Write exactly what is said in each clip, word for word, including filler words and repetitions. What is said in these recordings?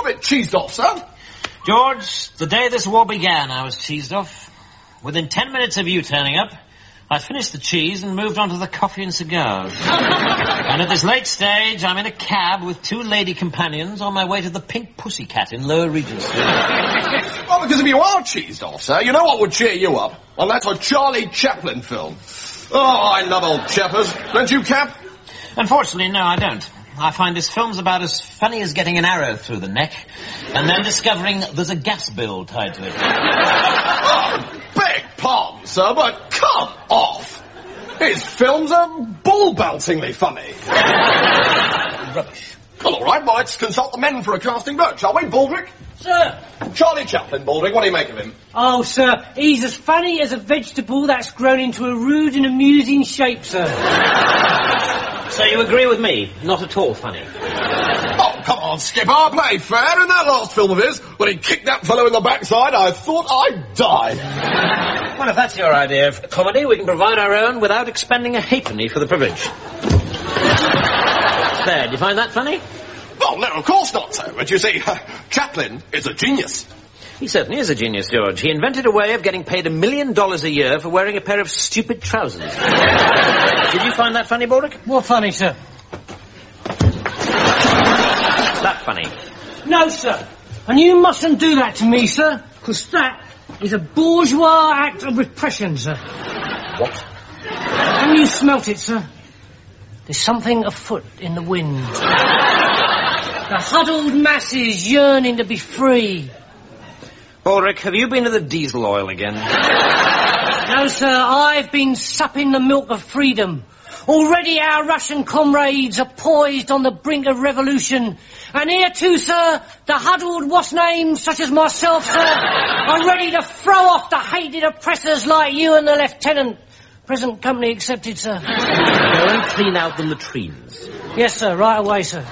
a bit cheesed off, sir. George, the day this war began, I was cheesed off. Within ten minutes of you turning up, I finished the cheese and moved on to the coffee and cigars. And at this late stage, I'm in a cab with two lady companions on my way to the Pink Pussycat in Lower Regent Street. Well, because if you are cheesed off, sir, you know what would cheer you up? Well, that's a Charlie Chaplin film. Oh, I love old Chappers. Don't you, Cap? Unfortunately, no, I don't. I find this film's about as funny as getting an arrow through the neck and then discovering there's a gas bill tied to it. Oh, beg pardon, sir, but come off. His films are bull-beltingly funny. Rubbish. Well, all right, well, let's consult the men for a casting vote, shall we, Baldrick? Sir. Charlie Chaplin, Baldrick, what do you make of him? Oh, sir, he's as funny as a vegetable that's grown into a rude and amusing shape, sir. So you agree with me? Not at all funny. Oh, come on, Skipper, play fair. In that last film of his, when he kicked that fellow in the backside, I thought I'd die. Well, if that's your idea of comedy, we can provide our own without expending a halfpenny for the privilege. There, do you find that funny? Well, no, of course not so. But you see, uh, Chaplin is a genius. He certainly is a genius, George. He invented a way of getting paid a million dollars a year for wearing a pair of stupid trousers. Did you find that funny, Baldrick? What funny, sir? That funny? No, sir. And you mustn't do that to me, sir, because that is a bourgeois act of repression, sir. What? Haven't you smelt it, sir? There's something afoot in the wind. The huddled masses yearning to be free. Baldrick, have you been to the diesel oil again? No, sir, I've been supping the milk of freedom. Already our Russian comrades are poised on the brink of revolution. And here too, sir, the huddled what's-names such as myself, sir, are ready to throw off the hated oppressors like you and the lieutenant. Present company accepted, sir. Go and clean out the latrines. Yes, sir, right away, sir.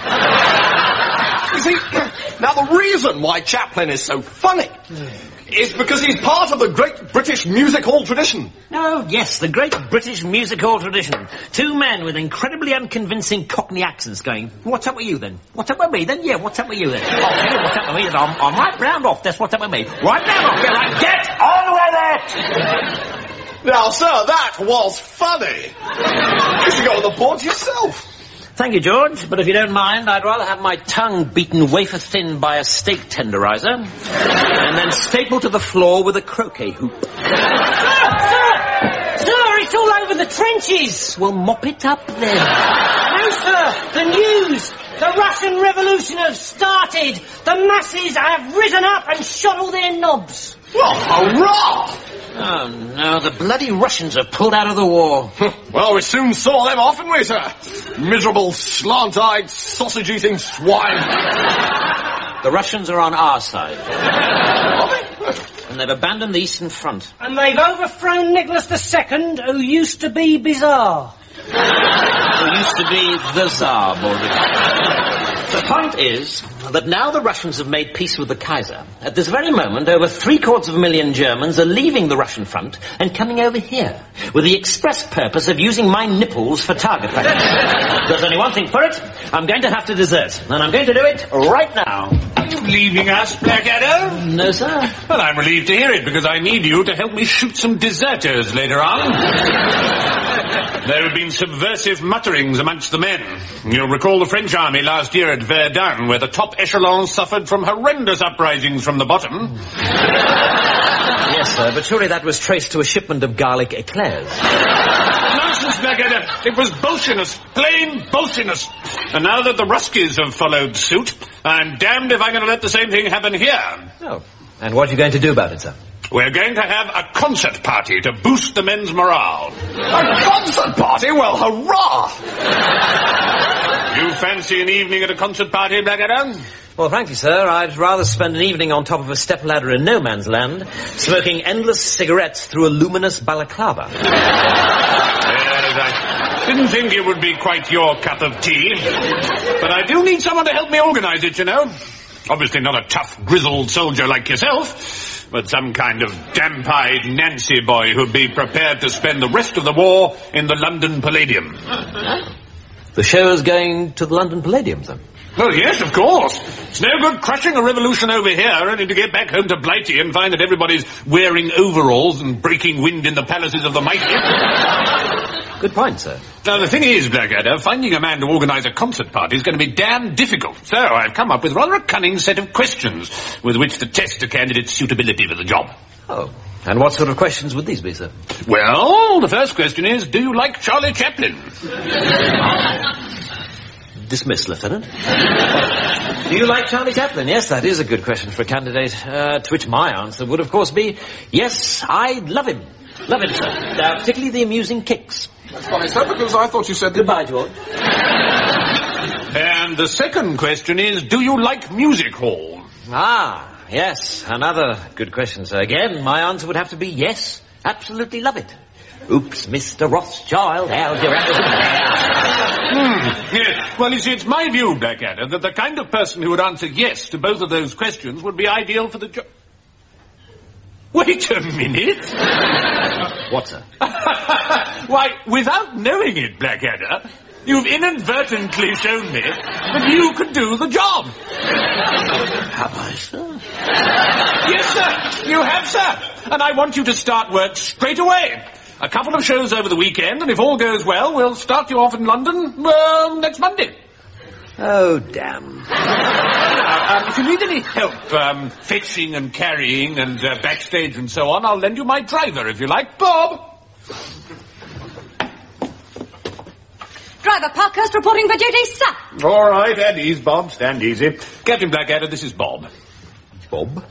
You see, now the reason why Chaplin is so funny is because he's part of the great British music hall tradition. Oh, yes, the great British music hall tradition. Two men with incredibly unconvincing Cockney accents going, what's up with you then? What's up with me then? Yeah, what's up with you then? Oh, yeah, what's up with me then? I'm, I'm right round off, that's what's up with me. Right round off, yeah, right, get on with it! Now, sir, that was funny. You should go on the board yourself. Thank you, George, but if you don't mind, I'd rather have my tongue beaten wafer-thin by a steak tenderizer and then stapled to the floor with a croquet hoop. Sir! Sir! Sir, it's all over the trenches! Well, mop it up then. No, sir, the news! The Russian Revolution has started! The masses have risen up and shot all their knobs! Well, hurrah! Oh, no, the bloody Russians have pulled out of the war. Well, we soon saw them off, didn't we, sir? Miserable, slant-eyed, sausage-eating swine. The Russians are on our side. And they've abandoned the Eastern Front. And they've overthrown Nicholas the Second, who used to be bizarre. Who used to be the Tsar, Baldrick. The point is that now the Russians have made peace with the Kaiser. At this very moment, over three-quarters of a million Germans are leaving the Russian front and coming over here with the express purpose of using my nipples for target practice. There's only one thing for it. I'm going to have to desert, and I'm going to do it right now. Are you leaving us, Blackadder? No, sir. Well, I'm relieved to hear it, because I need you to help me shoot some deserters later on. There have been subversive mutterings amongst the men. You'll recall the French army last year at Verdun, where the top echelon suffered from horrendous uprisings from the bottom. Yes, sir, but surely that was traced to a shipment of garlic eclairs. Nonsense, Blackadder. It was Bolshinus. Plain Bolshinus. And now that the Ruskies have followed suit, I'm damned if I'm going to let the same thing happen here. Oh. And what are you going to do about it, sir? We're going to have a concert party to boost the men's morale. A concert party? Well, hurrah! You fancy an evening at a concert party, Blackadder? Well, frankly, sir, I'd rather spend an evening on top of a stepladder in no man's land, smoking endless cigarettes through a luminous balaclava. Yes, I didn't think it would be quite your cup of tea. But I do need someone to help me organize it, you know. Obviously not a tough, grizzled soldier like yourself, but some kind of damp-eyed Nancy boy who'd be prepared to spend the rest of the war in the London Palladium. The show's going to the London Palladium, then? Oh, yes, of course. It's no good crushing a revolution over here, only to get back home to Blighty and find that everybody's wearing overalls and breaking wind in the palaces of the mighty. Good point, sir. Now, the thing is, Blackadder, finding a man to organise a concert party is going to be damn difficult. So I've come up with rather a cunning set of questions with which to test a candidate's suitability for the job. Oh, and what sort of questions would these be, sir? Well, the first question is, do you like Charlie Chaplin? Dismissed, Lieutenant. Do you like Charlie Chaplin? Yes, that is a good question for a candidate. Uh, to which my answer would, of course, be, yes, I love him. Love him, sir. Uh, particularly the amusing kicks. That's funny, sir, because I thought you said... Goodbye, George. And the second question is, do you like music hall? Ah, yes, another good question, sir. Again, my answer would have to be yes, absolutely love it. Oops, Mister Rothschild, how's your appetite? Hmm. Yes. Well, you see, it's my view, Blackadder, that the kind of person who would answer yes to both of those questions would be ideal for the job. Wait a minute. What, sir? Why, without knowing it, Blackadder, you've inadvertently shown me that you could do the job. Have I, sir? Yes, sir. You have, sir. And I want you to start work straight away. A couple of shows over the weekend, and if all goes well, we'll start you off in London uh, next Monday. Oh, damn. Now, um, if you need any help um, fetching and carrying and uh, backstage and so on, I'll lend you my driver, if you like. Bob! Driver Parkhurst reporting for duty, sir. All right, at ease, Bob. Stand easy. Captain Blackadder, this is Bob. Bob?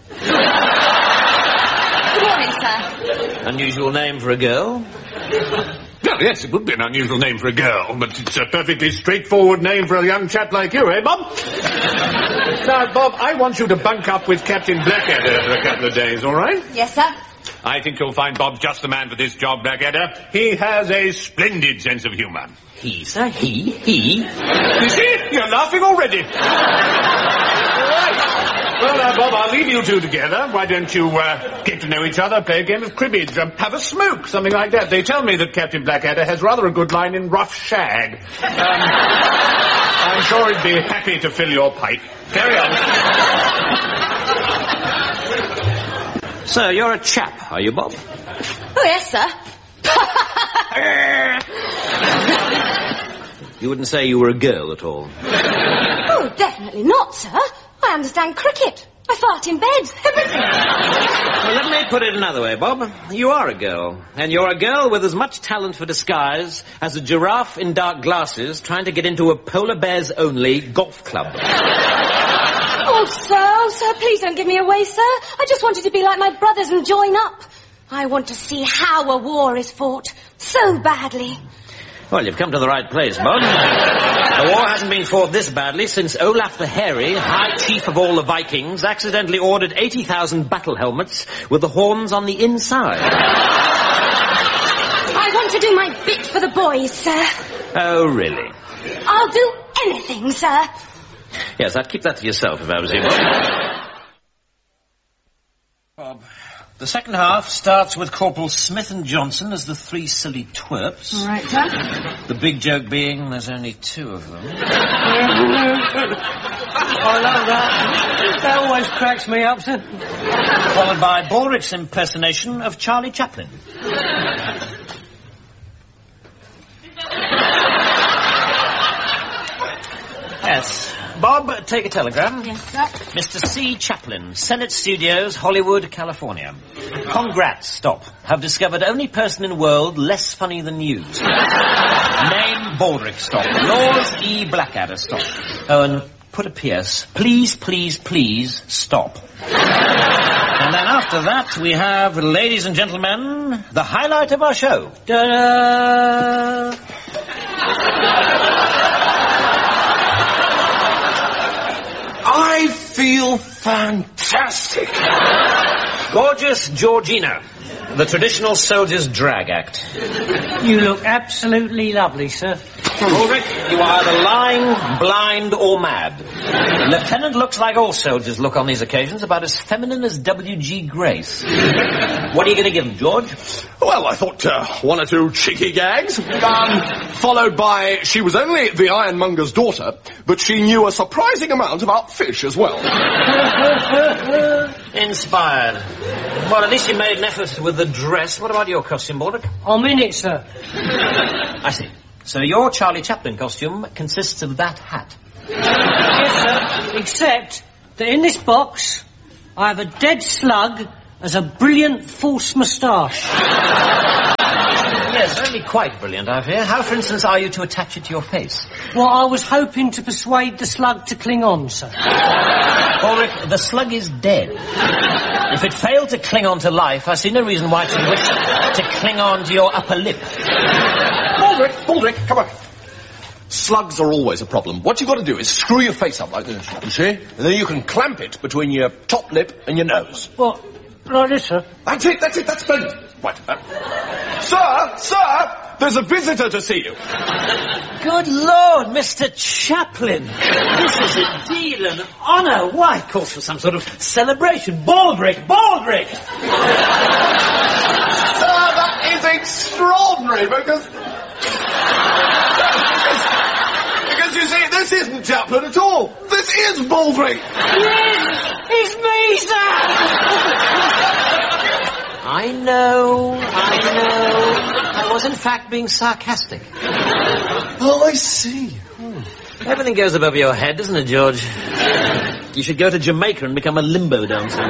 Good morning, sir. Unusual name for a girl. Well, yes, it would be an unusual name for a girl, but it's a perfectly straightforward name for a young chap like you, eh, Bob? Now, Bob, I want you to bunk up with Captain Blackadder for a couple of days, all right? Yes, sir. I think you'll find Bob's just the man for this job, Blackadder. He has a splendid sense of humour. He, sir, he, he. You see? You're laughing already. All right. Well, now, Bob, I'll leave you two together. Why don't you uh, get to know each other, play a game of cribbage, um, have a smoke, something like that. They tell me that Captain Blackadder has rather a good line in rough shag. Um, I'm sure he'd be happy to fill your pipe. Carry on. Sir, you're a chap, are you, Bob? Oh, yes, sir. You wouldn't say you were a girl at all. Oh, definitely not, sir. I understand cricket. I fart in bed. Everything. Well, let me put it another way, Bob. You are a girl. And you're a girl with as much talent for disguise as a giraffe in dark glasses trying to get into a polar bears only golf club. Oh, sir, oh, sir, please don't give me away, sir. I just wanted to be like my brothers and join up. I want to see how a war is fought so badly. Well, you've come to the right place, Bob. The war hasn't been fought this badly since Olaf the Hairy, High Chief of all the Vikings, accidentally ordered eighty thousand battle helmets with the horns on the inside. I want to do my bit for the boys, sir. Oh, really? I'll do anything, sir. Yes, I'd keep that to yourself if I was you, Bob. Bob, the second half starts with Corporal Smith and Johnson as the three silly twerps. All right, sir. The big joke being there's only two of them. I love that. That always cracks me up, sir. Followed by Baldrick's impersonation of Charlie Chaplin. Yes. Bob, take a telegram. Yes, sir. Mister C. Chaplin, Senate Studios, Hollywood, California. Congrats, stop. Have discovered only person in world less funny than you. Name Baldrick, stop. Yours, E. Blackadder, stop. Oh, and put a P S. Please, please, please, stop. And then after that, we have, ladies and gentlemen, the highlight of our show. Ta-da! I feel fantastic. Gorgeous Georgina, the traditional soldier's drag act. You look absolutely lovely, sir. Ulrich, you are either lying, blind, or mad. Lieutenant looks like all soldiers look on these occasions, about as feminine as W G Grace. What are you going to give him, George? Well, I thought uh, one or two cheeky gags, um, followed by she was only the ironmonger's daughter, but she knew a surprising amount about fish as well. Inspired. Well, at least you made an effort with the dress. What about your costume, Baldrick? I'm in it, sir. I see. So your Charlie Chaplin costume consists of that hat. Yes, sir. Except that in this box, I have a dead slug as a brilliant false moustache. Yes, only quite brilliant, I fear. How, for instance, are you to attach it to your face? Well, I was hoping to persuade the slug to cling on, sir. Ulrich, the slug is dead. If it failed to cling on to life, I see no reason why it should wish to cling on to your upper lip. Baldrick, Baldrick, come on. Slugs are always a problem. What you've got to do is screw your face up like this, you see? And then you can clamp it between your top lip and your nose. What? Like this, sir? That's it, that's it, that's splendid. Right. Uh, sir, sir, there's a visitor to see you. Good Lord, Mister Chaplin. This is indeed an honour. Why, it calls for some sort of celebration. Baldrick, Baldrick! Sir, that is extraordinary, because... because, you see, this isn't Chaplin at all. This is Baldrick. Yes! It's me, sir! I know, I know. I was, in fact, being sarcastic. Oh, I see. Hmm. Everything goes above your head, doesn't it, George? You should go to Jamaica and become a limbo dancer.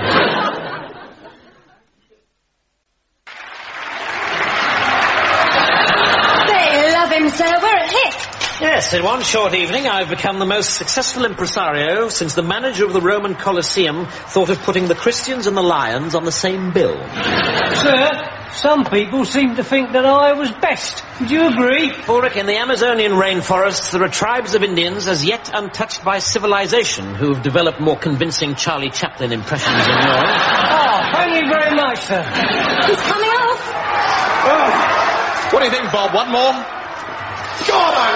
They love him, sir. We're a hit. Yes, in one short evening, I've become the most successful impresario since the manager of the Roman Colosseum thought of putting the Christians and the lions on the same bill. Sir, some people seem to think that I was best. Would you agree? Ulrich, in the Amazonian rainforests, there are tribes of Indians as yet untouched by civilization who have developed more convincing Charlie Chaplin impressions than yours. Oh, thank you very much, sir. He's coming off. Oh. What do you think, Bob? One more? God, I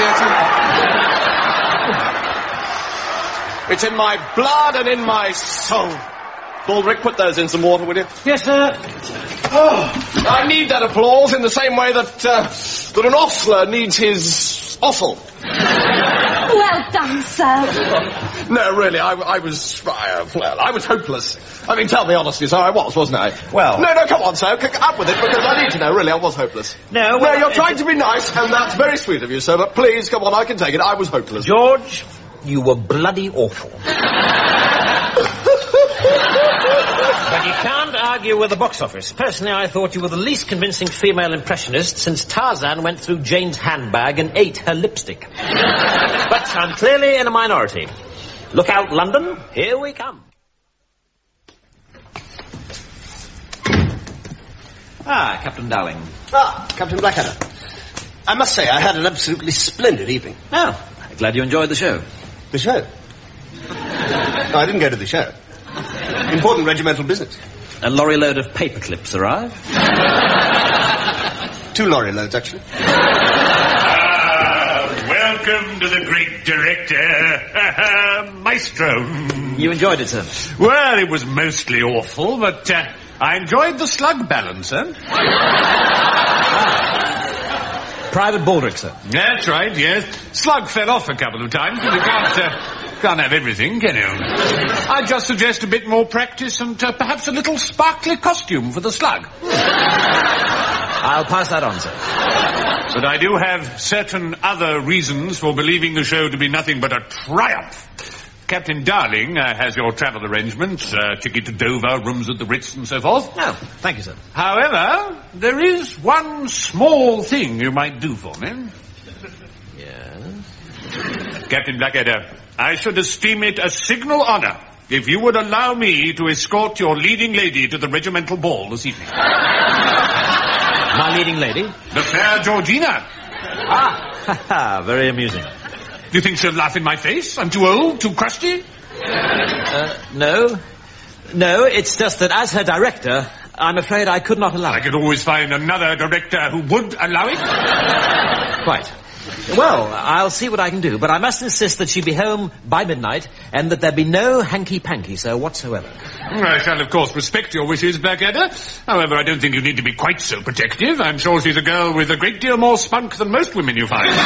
love the theatre. It's in my blood and in my soul. Baldrick, put those in some water, will you? Yes, sir. Oh, I need that applause in the same way that, uh, that an ostler needs his offal. Well done, sir. No, really, I, I was, uh, well, I was hopeless. I mean, tell me honestly, sir, I was, wasn't I? Well... No, no, come on, sir, c- up with it, because I need to know, really, I was hopeless. No, No, well, you're uh, trying to be nice, and that's very sweet of you, sir, but please, come on, I can take it, I was hopeless. George, you were bloody awful. But you can't argue with the box office. Personally, I thought you were the least convincing female impressionist since Tarzan went through Jane's handbag and ate her lipstick. But I'm clearly in a minority. Look out, London. Here we come. Ah, Captain Darling. Ah, Captain Blackadder. I must say, I had an absolutely splendid evening. Oh, glad you enjoyed the show. The show? No, I didn't go to the show. Important regimental business. A lorry load of paper clips arrived. Two lorry loads, actually. Ah, welcome to the great director, Maestro. You enjoyed it, sir? Well, it was mostly awful, but uh, I enjoyed the slug balancer. Private Baldrick, sir. That's right, yes. Slug fell off a couple of times, but you can't, uh, can't have everything, can you? I'd just suggest a bit more practice and uh, perhaps a little sparkly costume for the slug. I'll pass that on, sir. But I do have certain other reasons for believing the show to be nothing but a triumph. Captain Darling uh, has your travel arrangements, uh, ticket to Dover, rooms at the Ritz and so forth. Oh, thank you, sir. However, there is one small thing you might do for me. Yes? Captain Blackadder, I should esteem it a signal honour if you would allow me to escort your leading lady to the regimental ball this evening. My leading lady? The fair Georgina. Ah, ha, ha, very amusing. Do you think she'll laugh in my face? I'm too old, too crusty? Uh, no. No, it's just that as her director, I'm afraid I could not allow I it. could always find another director who would allow it. Quite. Well, I'll see what I can do, but I must insist that she be home by midnight and that there be no hanky-panky, sir, whatsoever. I shall, of course, respect your wishes, Blackadder. However, I don't think you need to be quite so protective. I'm sure she's a girl with a great deal more spunk than most women you find.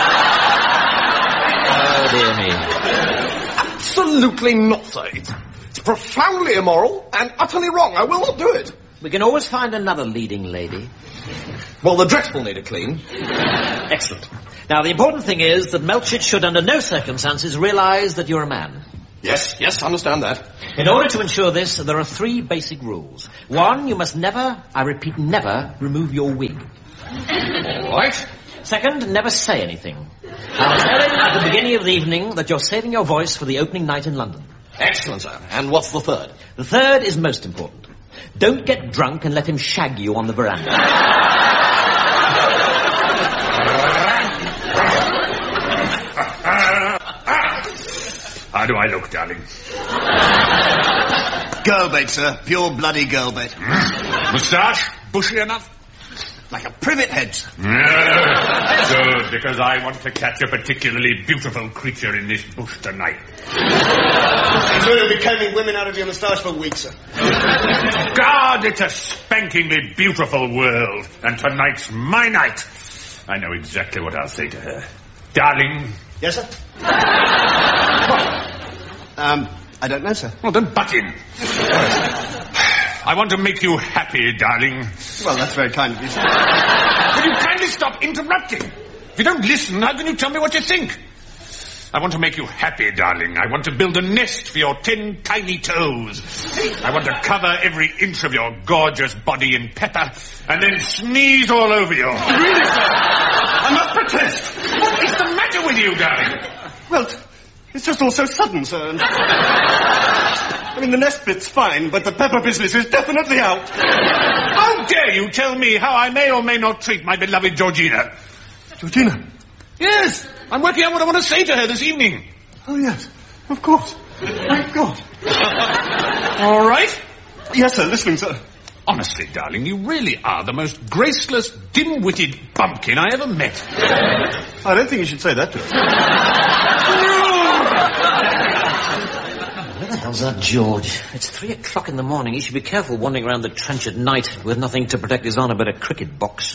Oh, dear me. Absolutely not, sir. It's, it's profoundly immoral and utterly wrong. I will not do it. We can always find another leading lady. Well, the dress will need a clean. Excellent. Now, the important thing is that Melchett should under no circumstances realize that you're a man. Yes, yes, understand that. In order to ensure this, there are three basic rules. One, you must never, I repeat, never remove your wig. All right. Second, never say anything. I'll tell him at the beginning of the evening that you're saving your voice for the opening night in London. Excellent, sir. And what's the third? The third is most important. Don't get drunk and let him shag you on the veranda. How do I look, darling? Girl-bait, sir. Pure bloody girl-bait. Mm. Moustache? Bushy enough? Like a privet head, sir. Good, because I want to catch a particularly beautiful creature in this bush tonight. I'm sure you'll be combing women out of your moustache for weeks, sir. God, it's a spankingly beautiful world, and tonight's my night. I know exactly what I'll say to her. Darling. Yes, sir? um, I don't know, sir. Well, then butt in. I want to make you happy, darling. Well, that's very kind of you, sir. Will you kindly stop interrupting? If you don't listen, how can you tell me what you think? I want to make you happy, darling. I want to build a nest for your ten tiny toes. I want to cover every inch of your gorgeous body in pepper and then sneeze all over you. Really, sir? I must protest. What is the matter with you, darling? Well, it's just all so sudden, sir. I mean, the nest bit's fine, but the pepper business is definitely out. How dare you tell me how I may or may not treat my beloved Georgina? Georgina? Yes, I'm working out what I want to say to her this evening. Oh, yes, of course. Thank God. All right? Yes, sir, listening, sir. Honestly, darling, you really are the most graceless, dim-witted bumpkin I ever met. I don't think you should say that to her. Where the hell's that George? It's three o'clock in the morning. He should be careful wandering around the trench at night with nothing to protect his honour but a cricket box.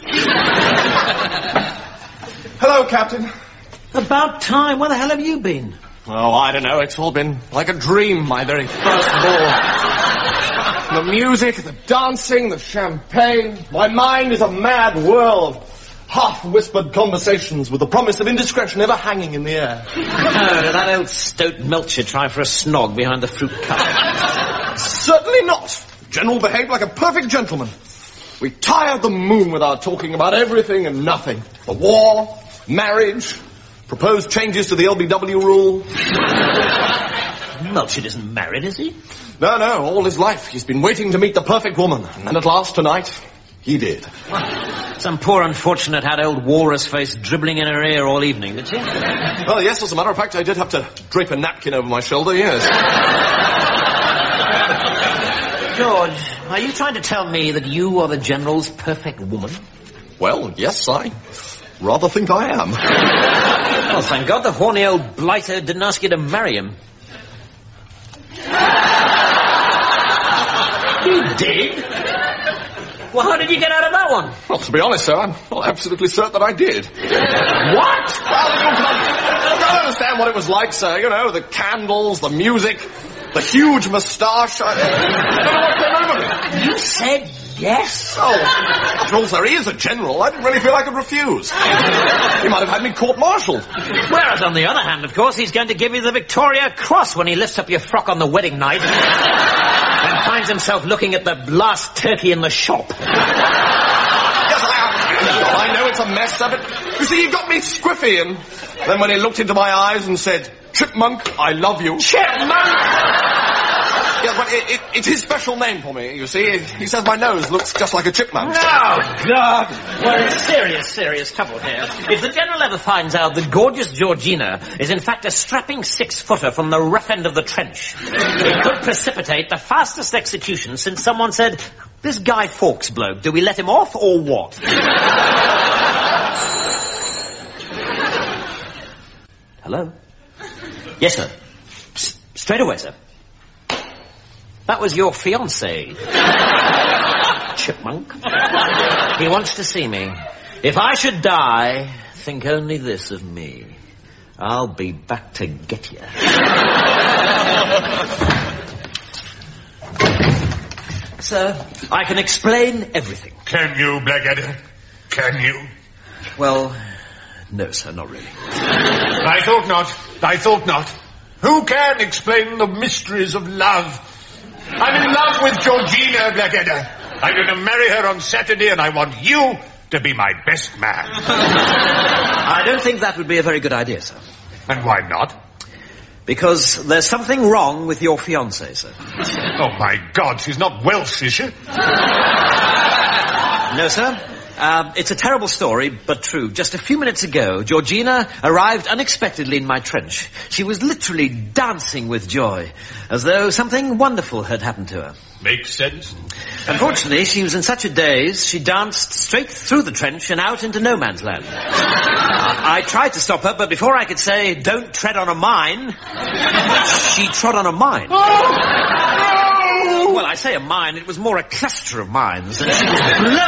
Hello, Captain. About time. Where the hell have you been? Oh, I don't know. It's all been like a dream, my very first ball. The music, the dancing, the champagne. My mind is a mad whirl of half-whispered conversations with the promise of indiscretion ever hanging in the air. Oh, did that old stoat Melchett try for a snog behind the fruit cup? Certainly not. The General behaved like a perfect gentleman. We tired the moon with our talking about everything and nothing. The war, marriage, proposed changes to the L B W rule. Melchett isn't married, is he? No, no, all his life he's been waiting to meet the perfect woman. And at last, tonight, he did. Some poor unfortunate had old Walrus Face dribbling in her ear all evening, did she? Well, yes, as a matter of fact, I did have to drape a napkin over my shoulder, yes. George, are you trying to tell me that you are the General's perfect woman? Well, yes, I rather think I am. Well, thank God the horny old blighter didn't ask you to marry him. You did? Well, how did you get out of that one? Well, to be honest, sir, I'm not absolutely certain that I did. What? Well, I don't understand what it was like, sir. You know, the candles, the music, the huge moustache. I, I don't know what came over me. You said yes? Oh, after all, sir, he is a general. I didn't really feel I could refuse. He might have had me court-martialed. Whereas, on the other hand, of course, he's going to give you the Victoria Cross when he lifts up your frock on the wedding night and finds himself looking at the last turkey in the shop. Yes, I, I know it's a mess of it. You see, he got me squiffy, and then when he looked into my eyes and said, "Chipmunk, I love you." Chipmunk! Yeah, but it, it, it's his special name for me, you see. He says my nose looks just like a chipmunk. Oh, God. We're in serious, serious trouble here. If the General ever finds out that gorgeous Georgina is in fact a strapping six-footer from the rough end of the trench, it could precipitate the fastest execution since someone said, this Guy Fawkes bloke, do we let him off or what? Hello? Yes, sir. S- straight away, sir. That was your fiancé. Chipmunk. He wants to see me. If I should die, think only this of me. I'll be back to get you. Sir, I can explain everything. Can you, Blackadder? Can you? Well, no, sir, not really. I thought not. I thought not. Who can explain the mysteries of love? I'm in love with Georgina, Blackadder. I'm going to marry her on Saturday, and I want you to be my best man. I don't think that would be a very good idea, sir. And why not? Because there's something wrong with your fiancée, sir. Oh, my God, she's not Welsh, is she? No, sir. Uh, it's a terrible story, but true. Just a few minutes ago, Georgina arrived unexpectedly in my trench. She was literally dancing with joy, as though something wonderful had happened to her. Makes sense. Unfortunately, she was in such a daze, she danced straight through the trench and out into no man's land. I tried to stop her, but before I could say, don't tread on a mine, she trod on a mine. Well, I say a mine, it was more a cluster of mines, and she was blown